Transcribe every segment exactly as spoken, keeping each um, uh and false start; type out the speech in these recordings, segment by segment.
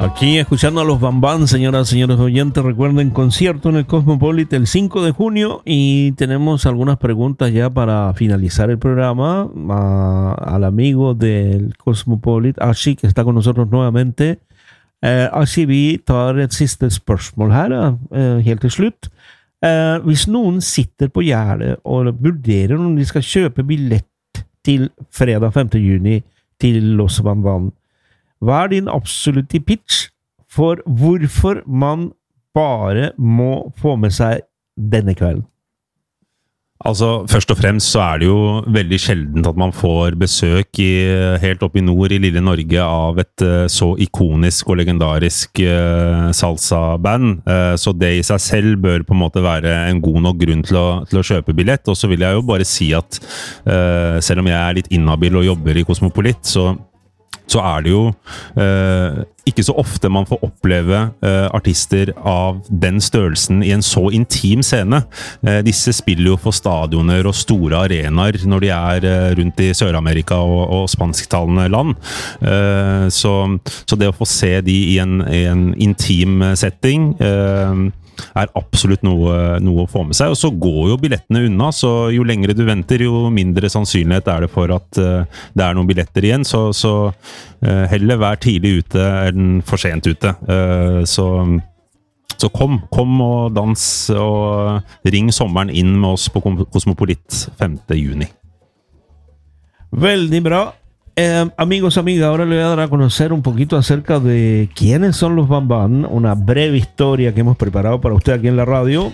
Aquí escuchando a los Bam Bam, señoras y señores oyentes. Recuerden, concierto en el Cosmopolitan el cinco de junio y tenemos algunas preguntas ya para finalizar el programa. Uh, al amigo del Cosmopolitan, Ashi, que está con nosotros nuevamente. Uh, Ashi, vi tar et siste spørsmål her, uh, helt til slutt. Uh, hvis noen sitter på Gärdet og vurderer om de skal kjøpe billett til fredag femte juni til Los Bam Bam, hva er din absolutte pitch for hvorfor man bare må få med seg denne kvelden? Altså, først og fremst så er det jo veldig sjeldent at man får besøk i, helt opp i nord i lille Norge av et uh, så ikonisk og legendarisk uh, salsa-band. Uh, så det i seg selv bør på en måte være en god nok grunn til å, til å kjøpe billett. Og så vil jeg jo bare si at uh, selv om jeg er litt inhabil og jobber i Cosmopolit, så så er det jo eh, ikke så ofte man får oppleve eh, artister av den størrelsen i en så intim scene. Eh, disse spiller jo for stadioner og store arenaer når de er eh, rundt i Sør-Amerika og, og spansktalende land. Eh, så, så det å få se de i en, i en intim setting eh, er absolutt noe, noe å få med seg, og så går jo billettene unna, så jo lengre du venter, jo mindre sannsynlighet er det for at uh, det er noen billetter igjen, så, så uh, heller vær tidlig ute enn for sent ute. Uh, så, så kom, kom og dans og ring sommeren inn med oss på Cosmopolit femte juni. Veldig bra. Eh, amigos, amigas, ahora le voy a dar a conocer un poquito acerca de quiénes son los Bam Bam, una breve historia que hemos preparado para usted aquí en la radio.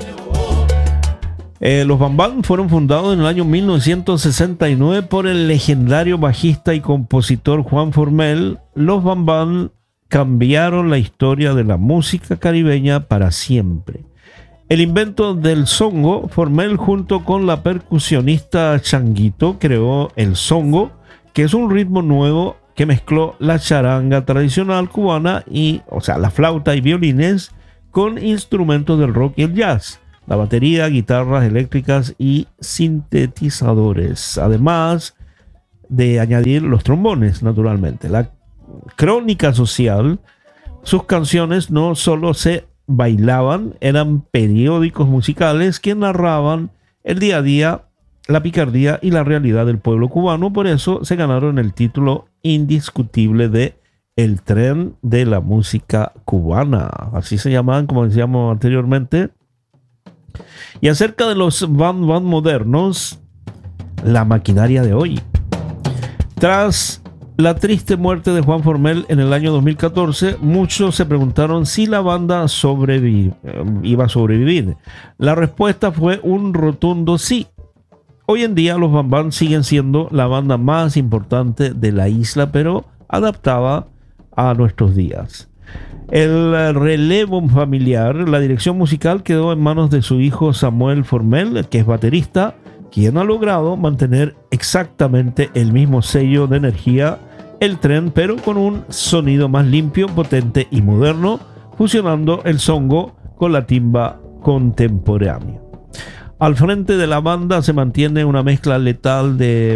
Eh, los Bam Bam fueron fundados en el año mil novecientos sesenta y nueve por el legendario bajista y compositor Juan Formell. Los Bam Bam cambiaron la historia de la música caribeña para siempre. El invento del songo, Formell junto con la percusionista Changuito creó el songo, que es un ritmo nuevo que mezcló la charanga tradicional cubana y, o sea, la flauta y violines con instrumentos del rock y el jazz, la batería, guitarras eléctricas y sintetizadores, además de añadir los trombones, naturalmente. La crónica social, sus canciones no solo se bailaban, eran periódicos musicales que narraban el día a día, la picardía y la realidad del pueblo cubano. Por eso se ganaron el título indiscutible de El Tren de la Música Cubana. Así se llamaban, como decíamos anteriormente. Y acerca de los Bam Bam modernos, la maquinaria de hoy. Tras la triste muerte de Juan Formell en el año dos mil catorce, muchos se preguntaron si la banda sobrevi- iba a sobrevivir. La respuesta fue un rotundo sí. Hoy en día los Bam Bam siguen siendo la banda más importante de la isla, pero adaptada a nuestros días. El relevo familiar, la dirección musical quedó en manos de su hijo Samuel Formell, que es baterista, quien ha logrado mantener exactamente el mismo sello de energía, el tren, pero con un sonido más limpio, potente y moderno, fusionando el songo con la timba contemporánea. Al frente de la banda se mantiene una mezcla letal de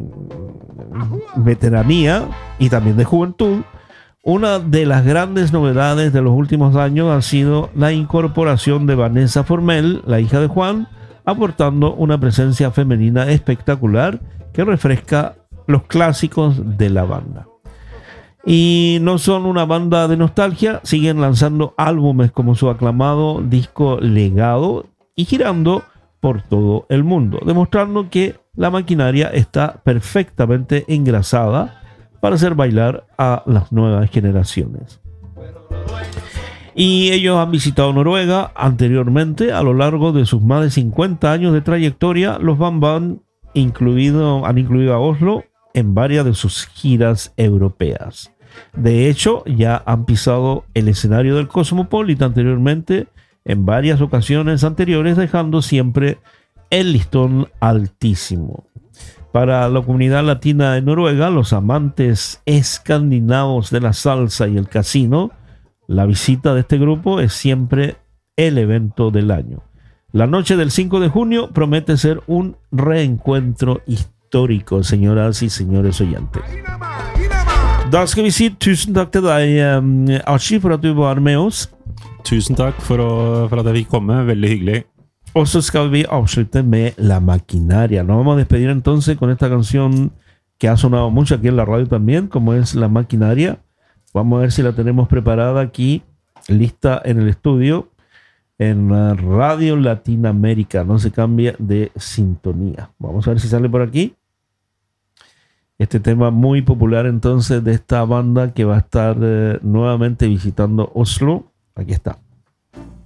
veteranía y también de juventud. Una de las grandes novedades de los últimos años ha sido la incorporación de Vanessa Formell, la hija de Juan, aportando una presencia femenina espectacular que refresca los clásicos de la banda. Y no son una banda de nostalgia, siguen lanzando álbumes como su aclamado disco Legado y girando por todo el mundo, demostrando que la maquinaria está perfectamente engrasada para hacer bailar a las nuevas generaciones. Y ellos han visitado Noruega anteriormente. A lo largo de sus más de cincuenta años de trayectoria, los Bam Bam incluido, han incluido a Oslo en varias de sus giras europeas. De hecho, ya han pisado el escenario del Cosmopolitan anteriormente en varias ocasiones anteriores, dejando siempre el listón altísimo. Para la comunidad latina de Noruega, los amantes escandinavos de la salsa y el casino, la visita de este grupo es siempre el evento del año. La noche del cinco de junio promete ser un reencuentro histórico, señoras y señores oyentes. Da skal vi si tusen takk til deg, Archie, for at du var med oss. Tusen takk for, å, for at jeg fikk komme. Veldig hyggelig. Og så skal vi avslutte med La Maquinaria. Nos vamos a despedir entonces con esta canción que ha sonado mucho aquí en la radio también, como es La Maquinaria. Vamos a ver si la tenemos preparada aquí, lista en el estudio, en Radio Latinoamérica. No se cambia de sintonía. Vamos a ver si sale por aquí. Este tema muy popular entonces de esta banda que va a estar eh, nuevamente visitando Oslo. Aquí está.